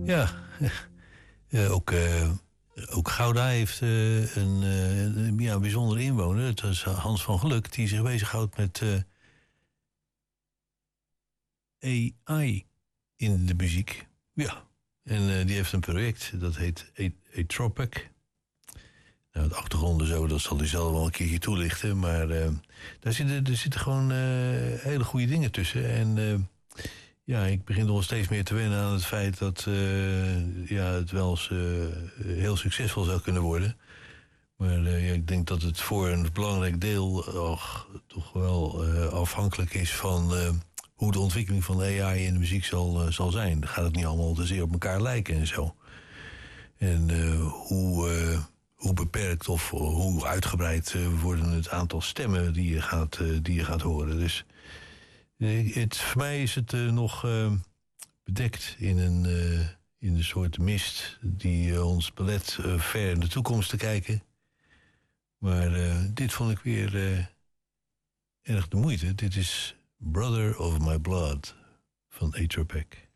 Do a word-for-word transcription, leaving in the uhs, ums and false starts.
Ja, uh, ook, uh, ook Gouda heeft uh, een, uh, ja, een bijzondere inwoner. Dat is Hans van Geluk, die zich bezighoudt met uh, A I in de muziek. Ja, en uh, die heeft een project, dat heet Atropic. Nou, de achtergronden zo, dat zal hij zelf wel een keertje toelichten. Maar uh, daar, zitten, er zitten gewoon uh, hele goede dingen tussen. En uh, ja, ik begin nog steeds meer te wennen aan het feit dat uh, ja, het wel eens uh, heel succesvol zou kunnen worden. Maar uh, ja, ik denk dat het voor een belangrijk deel och, toch wel uh, afhankelijk is van uh, hoe de ontwikkeling van A I in de muziek zal, uh, zal zijn. Dan gaat het niet allemaal te zeer op elkaar lijken en zo. En uh, hoe... Uh, Hoe beperkt of hoe uitgebreid uh, worden het aantal stemmen die je gaat, uh, die je gaat horen. Dus uh, het, voor mij is het uh, nog uh, bedekt in een, uh, in een soort mist die uh, ons belet uh, ver in de toekomst te kijken. Maar uh, dit vond ik weer uh, erg de moeite. Dit is Brother of My Blood van Atropic.